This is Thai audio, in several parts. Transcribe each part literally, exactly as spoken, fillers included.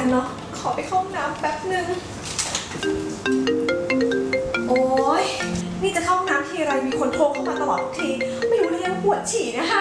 กันเนาะขอไปเข้าห้องน้ำแป๊บนึงโอ้ยนี่จะเข้าห้องน้ำทีไรมีคนโทรเข้ามาตลอดทุกทีไม่รู้เลยว่าปวดฉี่นะคะ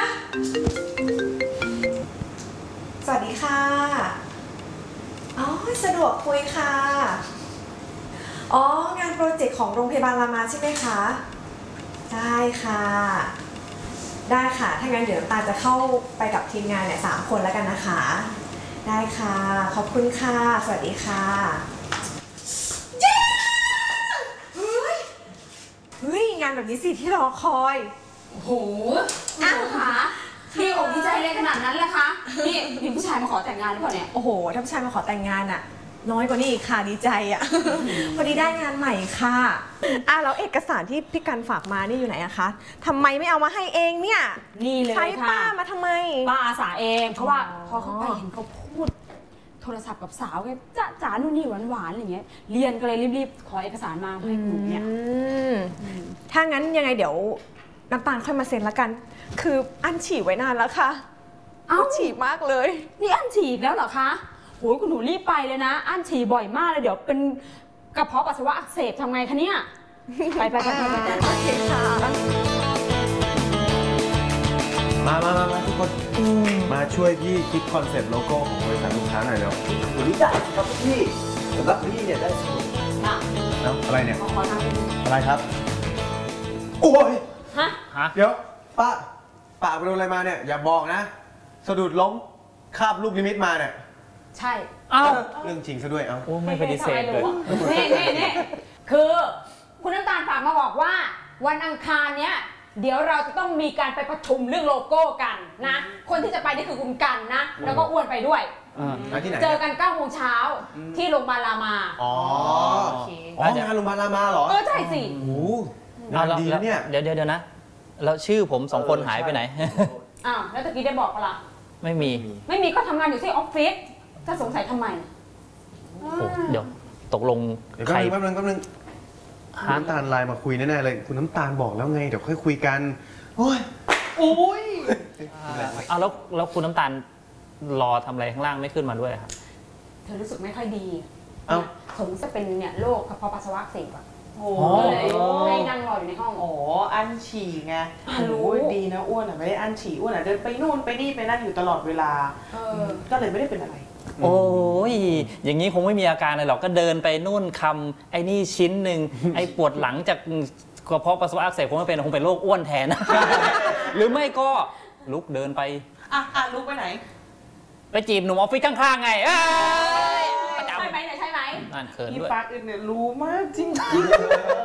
สวัสดีค่ะอ๋อสะดวกคุยค่ะอ๋องานโปรเจกต์ของโรงพยาบาลรามาใช่ไหมคะได้ค่ะได้ค่ะถ้างั้นเดี๋ยวน้ำตาลจะเข้าไปกับทีมงานเนี่ยสามคนแล้วกันนะคะได้ค่ะขอบคุณค่ะสวัสดีค่ะเย้เฮ้ยเฮ้ยงานแบบนี้สิที่รอคอยโอ้โหอ้าวค่ะดีอกดีใจเลยขนาดนั้นเลยคะนี่มีผู้ชายมาขอแต่งงานหรือเปล่าเนี่ยโอ้โหถ้าผู้ชายมาขอแต่งงานอะน้อยกว่านี้อีกค่ะดีใจอะพอดีได้งานใหม่ค่ะอ่ะแล้วเอกสารที่พี่กันฝากมานี่อยู่ไหนอะคะทำไมไม่เอามาให้เองเนี่ยนี่เลยค่ะใช้ป้ามาทำไมป้าอาสาเองเพราะว่าพอเขาไปเห็นเขาพูดโทรศัพท์กับสาวแกจ้าจ๋านู่นนี่หวานหวานอะไรอย่างเงี้ยเรียนก็เลยรีบๆขอเอกสารมาให้หนูเนี่ยถ้างั้นยังไงเดี๋ยวน้ำตาลค่อยมาเซ็นละกันคืออันฉี่ไว้นานแล้วค่ะเอาฉี่มากเลยนี่อันฉี่อีกแล้วเหรอคะโอ้ยคุณหนูรีบไปเลยนะอันฉี่บ่อยมากเลยเดี๋ยวเป็นกระเพาะปัสสาวะอักเสบทำไงคะเนี่ยไปไปไปไปไปโอเคค่ะมามามามาทุกคนมาช่วยพี่คิดคอนเซ็ปต์โลโก้ของบริษัทลูกค้าหน่อยเร็ววันนี้ได้ครับพี่สำหรับพี่เนี่ยได้สิแล้วอะไรเนี่ยขอทางไปดูอะไรครับโอ้ยฮะเดี๋ยวป้าป้าไปโดนอะไรมาเนี่ยอย่าบอกนะสะดุดล้มคาบลูกนิมิตมาเนี่ยใช่อ้าวเรื่องจริงซะด้วยเอ้าโอ้ไม่ปฏิเสธเลยนี่นี่นี่คือคุณน้ำตาลฝากมาบอกว่าวันอังคารเนี้ยเดี๋ยวเราจะต้องมีการไปประชุมเรื่องโลโก้กันนะคนที่จะไปนี่คือคุณกันนะแล้วก็อ้วนไปด้วยเจอกันเก้าโมงเช้าที่โรงพยาบาลรามาอ๋ออ๋องานโรงพยาบาลรามาเหรอเออใช่สิโอ้งานดีนะเนี่ยเดี๋ยวเดี๋ยวเดี๋ยวนะแล้วชื่อผมสองคนหายไปไหนอ้าวแล้วตะกี้ได้บอกปะล่ะไม่มีไม่มีก็ทำงานอยู่ที่ออฟฟิศถ้าสงสัยทำไมเดี๋ยวตกลงใครแป๊บนึงแป๊บนึงคุณน้ำตาลไลน์มาคุยแน่ๆเลยคุณน้ำตาลบอกแล้วไงเดี๋ยวค่อยคุยกันโอ้ยโอ้ยเอาแล้วแล้วคุณน้ำตาลรอทำอะไรข้างล่างไม่ขึ้นมาด้วยครับเธอรู้สึกไม่ค่อยดีสงจะเป็นเนี่ยโรคกระเพาะปัสสาวะอักเสบอ่ะโอ้เลยให้นั่งรออยู่ในห้องอ๋ออันฉี่ไงรู้ดีนะอ้วนอ่ะไม่ได้อันฉี่อ้วนอ่ะเดินไปนู่นไปนี่ไปนั่นอยู่ตลอดเวลาก็เลยไม่ได้เป็นอะไรโอ้ยอย่างนี้คงไม่มีอาการอะไรหรอกก็เดินไปนู่นคำไอ้นี่ชิ้นหนึ่งไอ้ปวดหลังจากกระเพาะปัสสาวะอักเสบคงไม่เป็นคงเป็นโรคอ้วนแทนหรือไม่ก็ลุกเดินไปอ่ะอ่ะลุกไปไหนไปจีบหนุ่มออฟฟิศข้างๆไงใช่ไหมเนี่ยใช่ไหมนั่นเขินด้วยอีปากอื่นเนี่ยรู้มากจริง